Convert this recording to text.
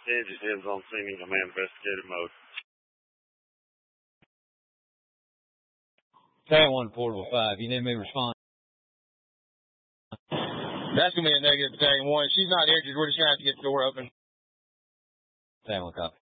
Fugitives on scene in command investigative mode. Battalion 1, Portable 5. You need me to respond? That's going to be a negative, Battalion 1. She's not here. We're just going to have to get the door open. Battalion 1, copy.